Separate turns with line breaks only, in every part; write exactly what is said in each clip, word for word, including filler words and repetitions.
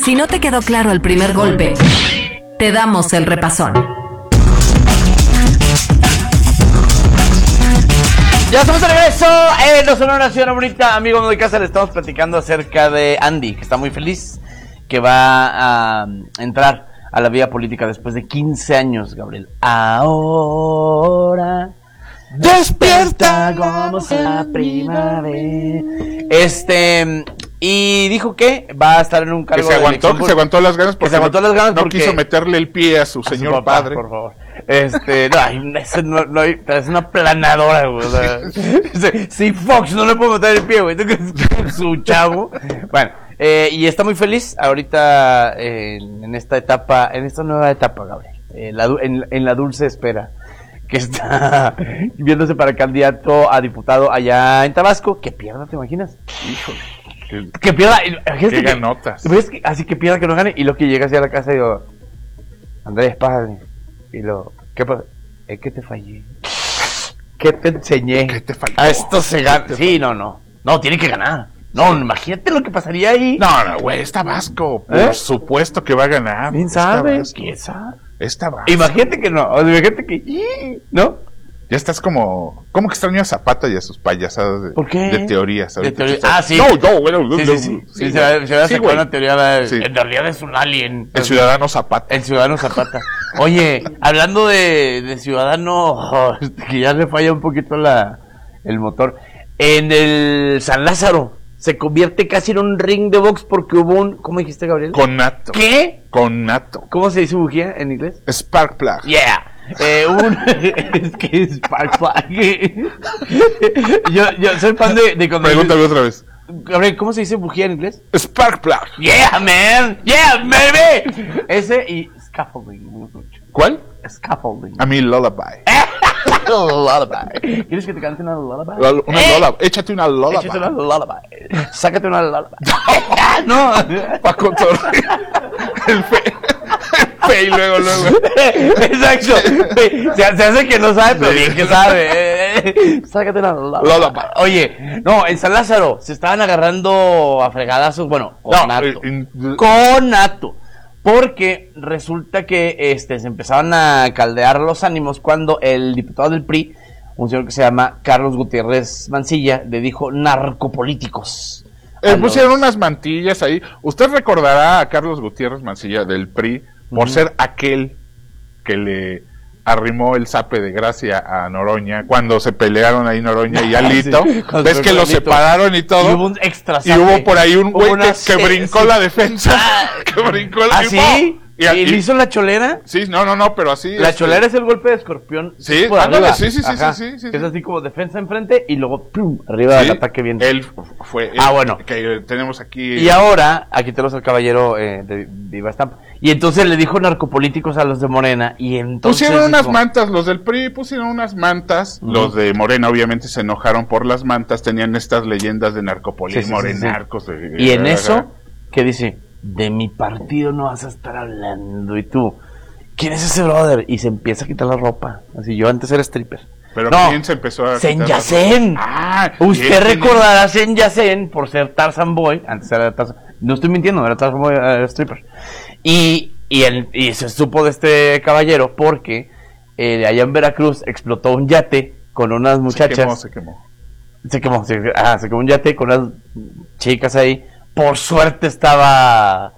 Si no te quedó claro el primer golpe, te damos el repasón.
Ya estamos de regreso en No Sonora Ciudad Bonita. Amigo de casa, le estamos platicando acerca de Andy, que está muy feliz, que va a entrar a la vida política después de quince años, Gabriel. Ahora despierta como la primavera. Este... Y dijo que va a estar en un cargo
que se aguantó,
de
que se aguantó las ganas porque
se aguantó las ganas
no
porque
quiso meterle el pie a su
a
señor
su papá,
padre.
Por favor. Este, no, hay, ese no, no hay, es una planadora, güey. O sea, si Fox no le puede meter el pie, güey, ¿tú crees que es su chavo? Bueno, eh, y está muy feliz ahorita eh, en esta etapa, en esta nueva etapa, Gabriel. Eh, la, en, en la dulce espera. Que está viéndose para candidato a diputado allá en Tabasco. Que pierda, ¿te imaginas?
Híjole.
Que pierda.
Qué que, ganotas.
¿Ves que, así que pierda, que no gane? Y lo que llega hacia la casa y digo, Andrés, padre. Y lo, ¿qué pasa? Es que te fallé. ¿Qué te enseñé?
¿Qué te faltó?
A esto se gana. Sí, no, no. No, tiene que ganar. No, sí. Imagínate lo que pasaría ahí.
No, no, güey, es Tabasco. Por ¿Eh? supuesto que va a ganar.
¿Quién sabe? ¿Quién sabe?
Es Tabasco.
Imagínate que no. Imagínate que. ¿No?
Ya estás como... ¿Cómo que extraño a Zapata y a sus payasadas de,
¿Por qué?
de teorías?
De teoría. Ah, sí.
No, no, bueno.
Sí, sí, sí. sí, sí se va, se va a
sí,
sacar una teoría de...
Sí.
En realidad es un alien.
El ciudadano Zapata.
El ciudadano Zapata. Oye, hablando de, de ciudadano, oh, que ya le falla un poquito la el motor. En el San Lázaro se convierte casi en un ring de box porque hubo un... ¿Cómo dijiste, Gabriel?
Conato.
¿Qué?
Conato.
¿Cómo se dice bujía en inglés?
Spark plug.
Yeah. Eh, un, es que es Spark Plug. yo, yo soy fan de, de cuando...
Pregúntame otra vez.
Gabriel, ¿cómo se dice bujía en inglés?
Spark plug.
Yeah, man. Yeah, baby. Ese y scaffolding.
¿Cuál?
Scaffolding.
A mí lullaby.
Lullaby. ¿Quieres que te cante una lullaby?
Una
¿Eh?
lullaby. Échate una lullaby.
Échate una lullaby. Sácate una lullaby. No.
Paco Torre. El fe. Fe y luego, luego.
Exacto. Se, se hace que no sabe, pero bien que sabe. Sácate una lullaby. Oye, no, en San Lázaro se estaban agarrando a fregadazos. Bueno, conato. No, conato. Porque resulta que este se empezaban a caldear los ánimos cuando el diputado del P R I, un señor que se llama Carlos Gutiérrez Mancilla, le dijo narcopolíticos.
Eh, pusieron los... unas mantillas ahí. Usted recordará a Carlos Gutiérrez Mancilla del P R I por uh-huh. ser aquel que le arrimó el zape de gracia a Noroña cuando se pelearon ahí Noroña y Alito. Sí, ves que lo separaron y todo.
Y hubo un extra
zape. Y hubo por ahí un güey que, que brincó sí. la defensa. que brincó la
¿Ah, sí? ¿Y, ¿Y le hizo la cholera?
Sí, no, no, no, pero así.
La este... cholera es el golpe de escorpión.
Sí,
por
ándale,
arriba.
sí, sí, sí,
Ajá.
sí, sí, sí.
Es así como defensa enfrente y luego ¡pum! Arriba sí, del ataque bien.
Él fue. Él,
ah, bueno.
Que tenemos aquí.
Y ahora, aquí tenemos al caballero eh, de Viva Estampa. Y entonces le dijo narcopolíticos a los de Morena. Y entonces.
Pusieron unas
dijo...
mantas, los del P R I pusieron unas mantas. Uh-huh. Los de Morena, obviamente, se enojaron por las mantas. Tenían estas leyendas de narcopolíticos, sí, sí, morenarcos. Sí, sí.
De... Y en eso, ¿qué dice? De mi partido no vas a estar hablando. Y tú, ¿quién es ese brother? Y se empieza a quitar la ropa. Así, yo antes era stripper.
Pero
no,
¿quién se empezó a
Sen Yacen.
Ah,
usted recordará a Sen Yacen por ser Tarzan Boy. Antes era Tarzan. No estoy mintiendo, era Tarzan Boy, era stripper. Y, y, el, y se supo de este caballero porque eh, allá en Veracruz explotó un yate con unas muchachas.
Se quemó,
se quemó. Se quemó, se, ah, se quemó un yate con unas chicas ahí. Por suerte estaba...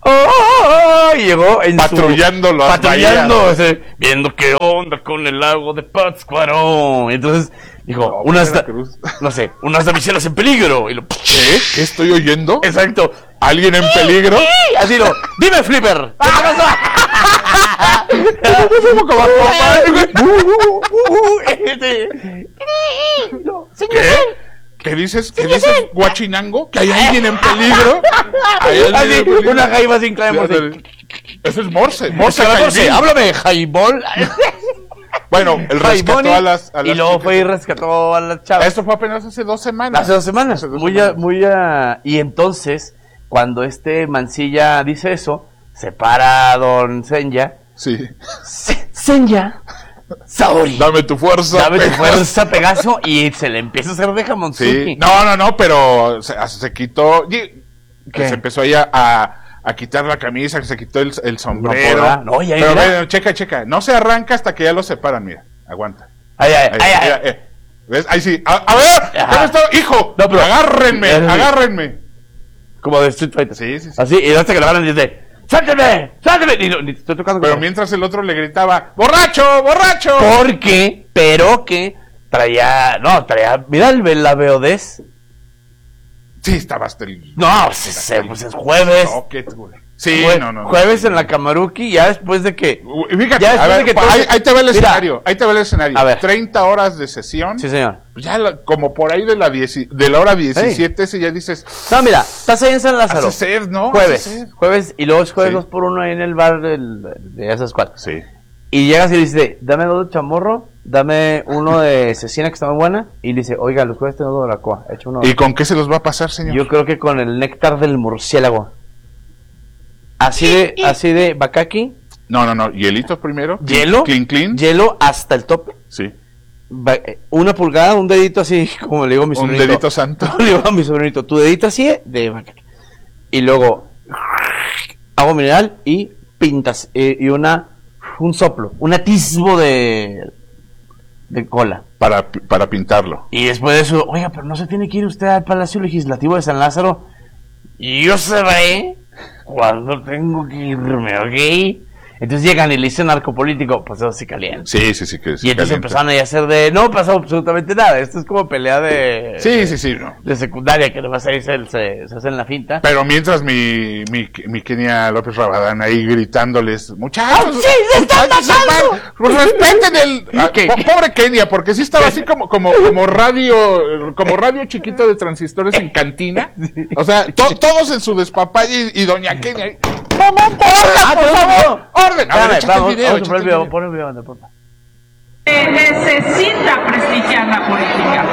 ¡Oh! Y llegó en
patrullando
su,
las
patrullando ese, viendo qué onda con el lago de Pátzcuaro. Entonces dijo, no, unas da, no sé, unas damiselas en peligro. Y lo,
¿qué? ¿Qué estoy oyendo?
Exacto.
¿Alguien en peligro?
Así lo, dime Flipper.
¿Qué? ¿Qué dices? ¿Qué dices, Guachinango? ¿Que hay alguien en peligro?
¿Hay alguien Así, en peligro? Una jaiba sin clave.
Eso es Morse. Morse,
Morse. Háblame, Jaibol.
Bueno, el rescató a las, a las
y luego chicas. Fue y rescató a las chavas.
Esto fue apenas hace dos semanas.
Hace dos semanas.
Hace dos
muy
semanas.
A, muy a, y entonces, cuando este Mancilla dice eso, se para don Senya.
Sí.
Se, Senya. Saori.
Dame tu fuerza.
Dame tu fuerza, Pegaso. Y se le empieza a hacer de jamonzuki.
Sí. No, no, no, pero se, se quitó. Se empezó ahí a, a, a quitar la camisa, que se quitó el, el sombrero.
No, no, ya,
Pero ve, checa, checa. No se arranca hasta que ya lo separan, mira. Aguanta.
Ay, ay,
Ahí,
ay,
ahí,
ay.
ahí. ¿Ves? Ahí sí. A, a ver, ¿dónde está? Hijo,
No, pero-
agárrenme,
Pero-
agárrenme.
Como de Street Fighter.
Sí, sí, sí.
Así, y hasta que lo agarran y dice, ¡suélteme! ¡Suélteme! Y no, ni te estoy tocando.
Pero
como-
mientras el otro le gritaba, ¡borracho, borracho!
Porque, pero que traía, no, traía, mira el, la veodez.
Sí, estaba hasta el...
No, pues, es, pues es jueves.
Socket, güey. Sí,
Jue-
no, no. no.
Jueves en la Camaruki, ya después de que...
Uy, Fíjate,
Ya después
a ver,
de que
pa-
todo-
ahí, ahí te ve el
Mira.
escenario, ahí te ve el escenario.
A ver.
treinta horas de sesión.
Sí, señor.
Ya la- como por ahí de la, dieci- de la hora diecisiete, si ya dices,
No, mira, estás ahí en San Lázaro.
hace sed, ¿no?
Jueves,
Hace sed.
jueves, y luego es jueves
Sí.
dos por uno ahí en el bar del, de esas cuatro.
Sí.
Y llegas y le dices, dame dos de chamorro, dame uno de cecina que está muy buena. Y le dice, oiga, los jueves tengo dos de la coa, hecho uno.
¿Y con qué se los va a pasar, señor?
Yo creo que con el néctar del murciélago. Así de, así de Bakaki,
No, no, no, hielito primero.
hielo,
Clean, clean.
hielo hasta el tope.
Sí.
Va- eh, Una pulgada, un dedito así, como le digo a mi
Un
sobrinito.
dedito santo.
Le digo a mi sobrinito, tu dedito así de Bakaki. Y luego, agua mineral y pintas, eh, y una, un soplo, un atisbo de, de cola.
Para, para pintarlo.
Y después de eso, oiga, pero no se tiene que ir usted al Palacio Legislativo de San Lázaro. Y yo sabré cuándo tengo que irme, ¿ok? Entonces llegan y le dicen narcopolítico, pues eso sí calienta.
Sí, sí, sí. Que
Y entonces empezaron ahí a hacer de, no pasó absolutamente nada, esto es como pelea de...
Sí, sí, sí. No.
De secundaria, que nomás ahí se, se, se hacen la finta.
Pero mientras mi, mi, mi Kenia López Rabadán ahí gritándoles, muchachos,
¡Ah, sí, se están
muchachos,
matando!
van, pues respeten el... ah,
¿Qué?
po- pobre Kenia, porque sí estaba así como, como, como radio, como radio chiquito de transistores en cantina. O sea, to- todos en su despapalle y, y doña Kenia ahí, ¡Mamá, orden,
Ah,
por
pero
favor!
no.
¡Orden! A ver,
Espérame,
échate
vamos,
el video,
vamos a
échate
poner el
el
video,
video.
pon el video, anda, porfa.
Se necesita prestigiar la política.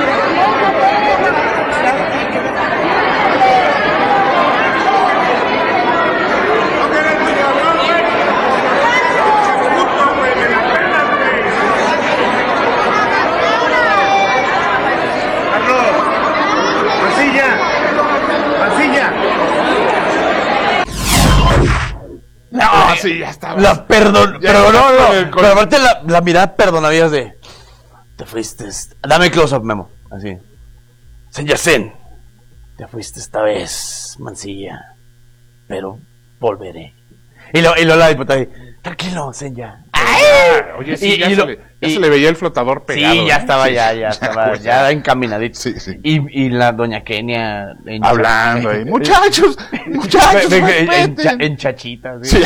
No,
Ah, sí, ya estaba.
La perdón,
Ya
pero no,
estás
no,
con el- con-
pero aparte la, la mirada perdonavidas de, te fuiste, est- dame close up, Memo, así, Senyacen, te fuiste esta vez, Mancilla, pero volveré. Y lo, y lo la diputada, ahí, tranquilo, Senya.
Ah, oye, sí,
Y-
ya,
y
se,
lo-
le, ya
y-
se le veía el flotador pegado.
Sí, ya
¿eh?
estaba,
Sí,
ya,
sí.
ya estaba,
Pues
ya encaminadito.
Sí, sí.
Y, y la doña Kenia en-
Hablando ahí, muchachos, muchachos,
Ve- ve- en,
respeten.
cha- en chachita,
Sí.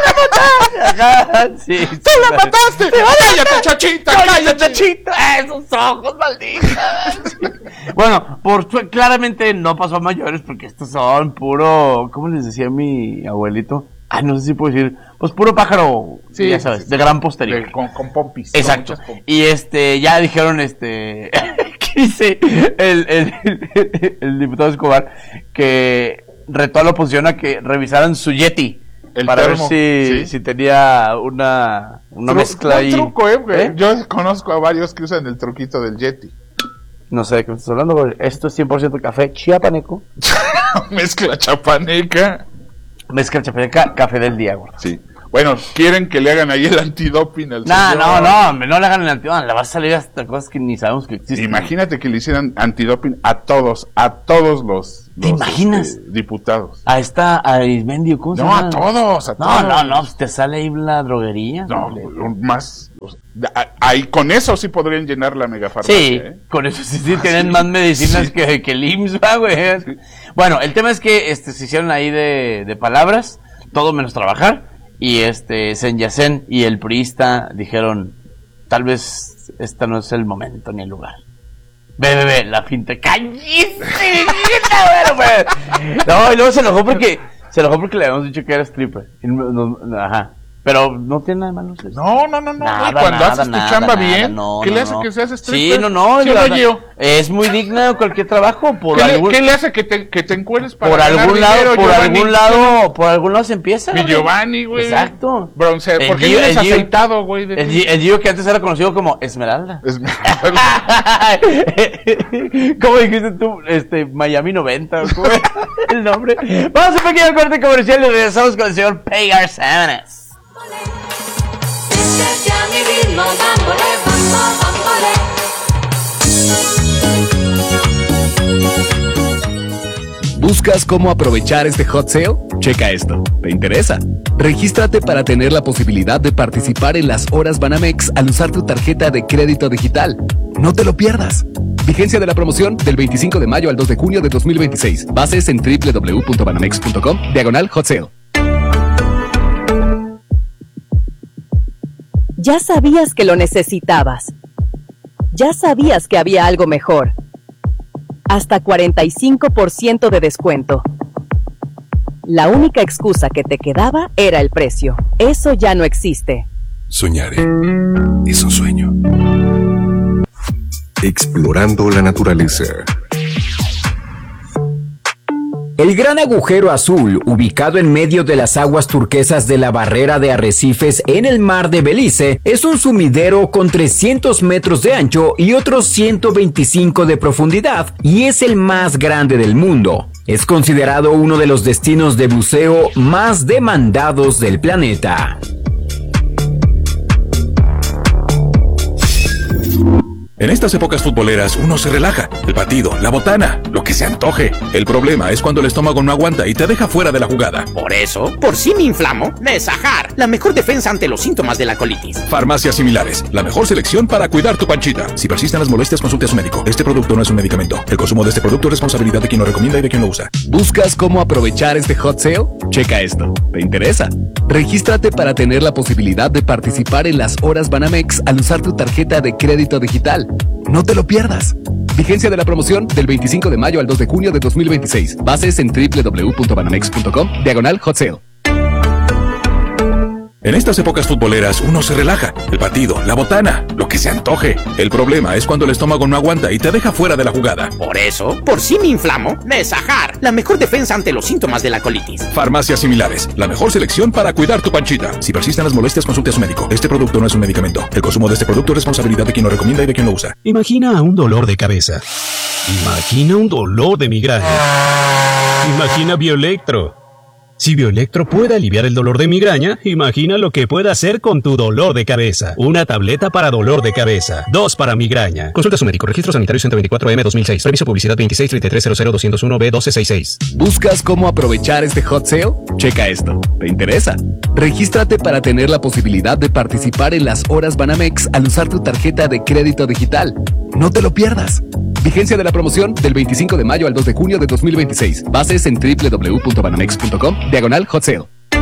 Ajá, sí.
¡Tú la mataste! ¡Cállate, chachita!
¡Cállate,
¡Cállate!
chachita! ¡Esos ojos, malditas! Bueno, por su- claramente no pasó a mayores porque estos son puro... ¿Cómo les decía mi abuelito? Ay, no sé si puedo decir... Pues puro pájaro,
Sí,
ya
sí,
sabes,
sí,
de
sí.
gran posteridad.
De- con, con pompis. con
Exacto.
muchas pompis.
Y este, ya dijeron este, ¿qué dice el, el, el diputado Escobar? Que retó a la oposición a que revisaran su Yeti.
El
para
termo,
ver si,
sí.
si tenía una, una
Tru-
mezcla
un
ahí.
truco, eh, güey.
¿Eh?
Yo conozco a varios que usan el truquito del Yeti.
No sé de qué me estás hablando, güey. Esto es cien por ciento café chiapaneco.
Mezcla chapaneca.
Mezcla chapaneca, café del día, güey.
Sí. Bueno, quieren que le hagan ahí el antidoping al
No,
señor.
no, no, hombre, no le hagan el antiguo. Le va a salir hasta cosas que ni sabemos que existen.
Imagínate que le hicieran antidoping a todos, a todos los,
¿Te
los,
imaginas?
este, diputados.
A esta, a Ismendio, ¿cómo se
No,
llama?
a todos, a
No,
todos.
no, no, pues te sale ahí la droguería.
No,
hombre.
más. a- Ahí con eso sí podrían llenar la megafarmacia.
Sí,
¿eh?
con eso sí, sí tienen más medicinas
Sí.
que, que el I M S S, ¿va, güey? Bueno, el tema es que este, se hicieron ahí de, de palabras, todo menos trabajar, y este, Senyacen y el priista dijeron, tal vez este no es el momento ni el lugar. Ve, ve, ve, la finta, ¡cállese! bueno, pues. No, y luego se enojó porque, se enojó porque le habíamos dicho que era stripper. Y no- no- ajá. Pero no tiene nada de malo.
No, no, no, no.
Nada,
Cuando
nada,
haces tu
nada,
chamba
nada,
bien,
no,
¿qué
no,
le hace
no.
que seas stripper?
Sí, no, no.
¿Sí,
la,
no, yo?
Es muy digna cualquier trabajo. Por
¿Qué,
algún,
le, ¿Qué le hace que te, que te encueres para
por
ganar
algún lado,
dinero,
por
Giovanni?
algún lado, por algún lado se empieza.
Mi
güey.
Giovanni, güey.
Exacto.
Bronce, ¿por
El
qué
Gio-
vienes
el Gio-
aceitado, güey? de
El,
ti?
Gi- el Gio que antes era conocido como Esmeralda.
Es-
¿Cómo dijiste tú? Este, Miami noventa, ¿cómo era el nombre? Vamos a un pequeño corte comercial y regresamos con el señor Pegar Sábanas.
Este a mi ritmo, bambole, bambo, bambole.
¿Buscas cómo aprovechar este hot sale? Checa esto. ¿Te interesa? Regístrate para tener la posibilidad de participar en las horas Banamex al usar tu tarjeta de crédito digital. No te lo pierdas. Vigencia de la promoción del veinticinco de mayo al dos de junio de dos mil veintiséis. Bases en doble u doble u doble u punto banamex punto com, diagonal hot sale.
Ya sabías que lo necesitabas. Ya sabías que había algo mejor. Hasta cuarenta y cinco por ciento de descuento. La única excusa que te quedaba era el precio. Eso ya no existe.
Soñaré. Es un sueño. Explorando la naturaleza.
El Gran Agujero Azul, ubicado en medio de las aguas turquesas de la barrera de arrecifes en el mar de Belice, es un sumidero con trescientos metros de ancho y otros ciento veinticinco de profundidad, y es el más grande del mundo. Es considerado uno de los destinos de buceo más demandados del planeta.
En estas épocas futboleras uno se relaja. El batido, la botana, lo que se antoje. El problema es cuando el estómago no aguanta y te deja fuera de la jugada.
Por eso, por si me inflamo, Nesajar, la mejor defensa ante los síntomas de la colitis.
Farmacias Similares, la mejor selección para cuidar tu panchita. Si persisten las molestias, consulte a su médico. Este producto no es un medicamento. El consumo de este producto es responsabilidad de quien lo recomienda y de quien lo usa.
¿Buscas cómo aprovechar este hot sale? Checa esto. ¿Te interesa? Regístrate para tener la posibilidad de participar en las horas Banamex al usar tu tarjeta de crédito digital. No te lo pierdas. Vigencia de la promoción del veinticinco de mayo al dos de junio de dos mil veintiséis. Bases en doble u doble u doble u punto banamex punto com, diagonal hot sale.
En estas épocas futboleras uno se relaja. El batido, la botana, lo que se antoje. El problema es cuando el estómago no aguanta y te deja fuera de la jugada.
Por eso, por si me inflamo, Nesajar, la mejor defensa ante los síntomas de la colitis.
Farmacias Similares, la mejor selección para cuidar tu panchita. Si persisten las molestias, consulte a su médico. Este producto no es un medicamento. El consumo de este producto es responsabilidad de quien lo recomienda y de quien lo usa.
Imagina un dolor de cabeza. Imagina un dolor de migraña. Imagina Bioelectro. Si Bioelectro puede aliviar el dolor de migraña, imagina lo que puede hacer con tu dolor de cabeza. Una tableta para dolor de cabeza, dos para migraña. Consulta a su médico. Registro sanitario ciento veinticuatro M dos mil seis. Permiso publicidad veintiséis treinta y tres cero cero doscientos uno B doce sesenta y seis.
¿Buscas cómo aprovechar este hot sale? Checa esto. ¿Te interesa? Regístrate para tener la posibilidad de participar en las horas Banamex al usar tu tarjeta de crédito digital. No te lo pierdas. Vigencia de la promoción del veinticinco de mayo al dos de junio de dos mil veintiséis. Bases en doble u doble u doble u punto banamex punto com, diagonal hot sale.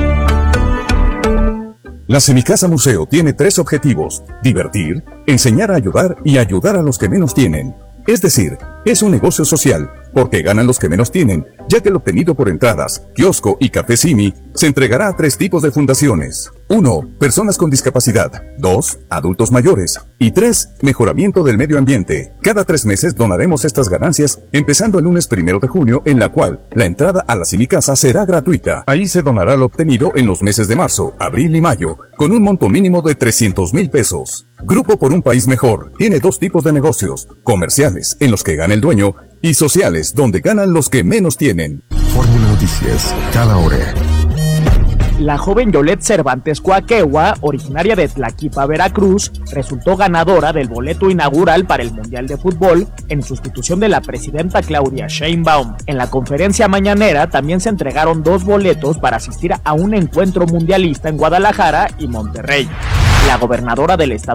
La Semicasa Museo tiene tres objetivos: divertir, enseñar a ayudar y ayudar a los que menos tienen. Es decir, es un negocio social, porque ganan los que menos tienen, ya que el obtenido por entradas, kiosco y café Simi se entregará a tres tipos de fundaciones. uno. Personas con discapacidad. dos. Adultos mayores. Y tres. Mejoramiento del medio ambiente. Cada tres meses donaremos estas ganancias, empezando el lunes primero de junio, en la cual la entrada a la Semicasa será gratuita. Ahí se donará lo obtenido en los meses de marzo, abril y mayo, con un monto mínimo de trescientos mil pesos. Grupo por un País Mejor tiene dos tipos de negocios: comerciales, en los que gana el dueño, y sociales, donde ganan los que menos tienen.
Fórmula Noticias, cada hora.
La joven Yolet Cervantes Coaquegua, originaria de Tlaquipa, Veracruz, resultó ganadora del boleto inaugural para el Mundial de Fútbol en sustitución de la presidenta Claudia Sheinbaum. En la conferencia mañanera también se entregaron dos boletos para asistir a un encuentro mundialista en Guadalajara y Monterrey. La gobernadora del estado